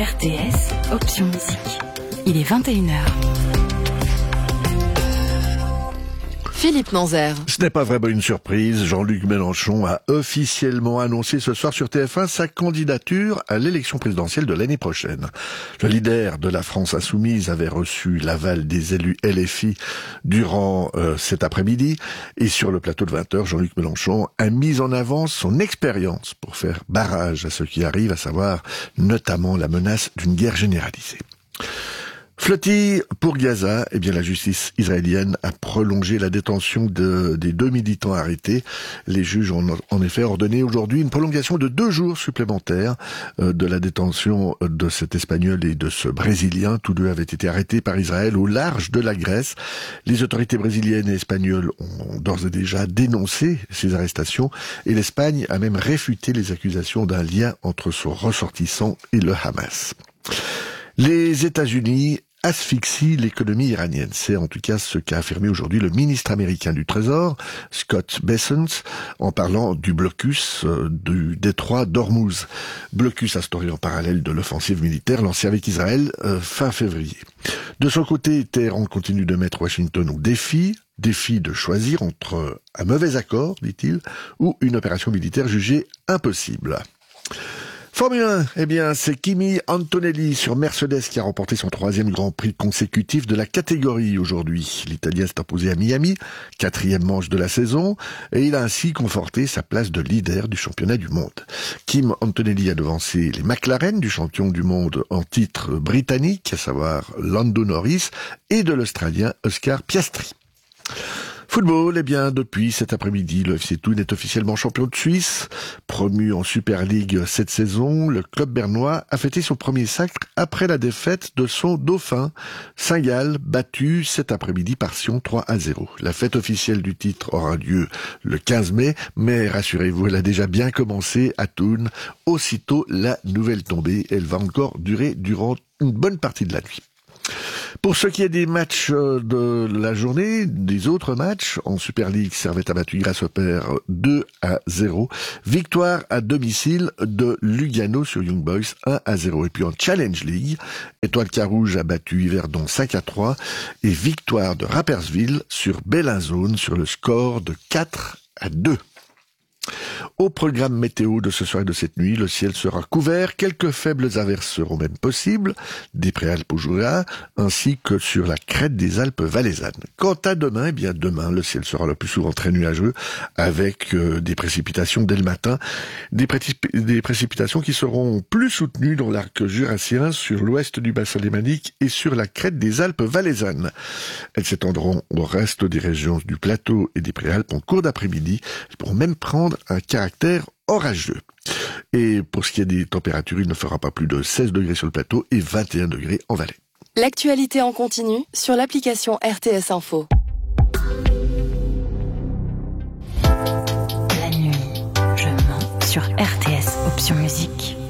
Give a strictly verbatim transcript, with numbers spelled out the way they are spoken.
R T S, option musique. Il est vingt et une heures. Philippe Manzer. Ce n'est pas vraiment une surprise. Jean-Luc Mélenchon a officiellement annoncé ce soir sur T F un sa candidature à l'élection présidentielle de l'année prochaine. Le leader de la France insoumise avait reçu l'aval des élus L F I durant euh, cet après-midi. Et sur le plateau de vingt heures, Jean-Luc Mélenchon a mis en avant son expérience pour faire barrage à ce qui arrive, à savoir notamment la menace d'une guerre généralisée. Flottille pour Gaza, eh bien la justice israélienne a prolongé la détention de, des deux militants arrêtés. Les juges ont en effet ordonné aujourd'hui une prolongation de deux jours supplémentaires euh, de la détention de cet Espagnol et de ce Brésilien. Tous deux avaient été arrêtés par Israël au large de la Grèce. Les autorités brésiliennes et espagnoles ont d'ores et déjà dénoncé ces arrestations et l'Espagne a même réfuté les accusations d'un lien entre son ressortissant et le Hamas. Les États-Unis asphyxie l'économie iranienne. C'est en tout cas ce qu'a affirmé aujourd'hui le ministre américain du Trésor, Scott Bessent, en parlant du blocus euh, du détroit d'Ormuz. Blocus instauré en parallèle de l'offensive militaire lancée avec Israël euh, fin février. De son côté, Téhéran continue de mettre Washington au défi, défi de choisir entre un mauvais accord, dit-il, ou une opération militaire jugée impossible. Formule un, eh bien, c'est Kimi Antonelli sur Mercedes qui a remporté son troisième Grand Prix consécutif de la catégorie aujourd'hui. L'Italien s'est imposé à Miami, quatrième manche de la saison, et il a ainsi conforté sa place de leader du championnat du monde. Kim Antonelli a devancé les McLaren du champion du monde en titre britannique, à savoir Lando Norris, et de l'Australien Oscar Piastri. Football, eh bien, depuis cet après-midi, le F C Thun est officiellement champion de Suisse. Promu en Super League cette saison, le club bernois a fêté son premier sacre après la défaite de son dauphin, Saint-Gall, battu cet après-midi par Sion trois à zéro. La fête officielle du titre aura lieu le quinze mai, mais rassurez-vous, elle a déjà bien commencé à Thun. Aussitôt la nouvelle tombée, elle va encore durer durant une bonne partie de la nuit. Pour ce qui est des matchs de la journée, des autres matchs, en Super League, Servette a battu Grasshopper deux à zéro. Victoire à domicile de Lugano sur Young Boys un à zéro. Et puis en Challenge League, Étoile Carouge a battu Yverdon cinq à trois. Et victoire de Rapperswil sur Bellinzone sur le score de quatre à deux. Au programme météo de ce soir et de cette nuit, le ciel sera couvert, quelques faibles averses seront même possibles, des Préalpes au Jura, ainsi que sur la crête des Alpes valaisannes. Quant à demain, eh bien demain, le ciel sera le plus souvent très nuageux, avec euh, des précipitations dès le matin, des, précip- des précipitations qui seront plus soutenues dans l'arc jurassien, sur l'ouest du bassin lémanique et sur la crête des Alpes valaisannes. Elles s'étendront au reste des régions du plateau et des Préalpes en cours d'après-midi, elles pourront même prendre un caractère orageux. Et pour ce qui est des températures, il ne fera pas plus de seize degrés sur le plateau et vingt et un degrés en Valais. L'actualité en continu sur l'application R T S Info. La nuit, je mens sur R T S, option musique.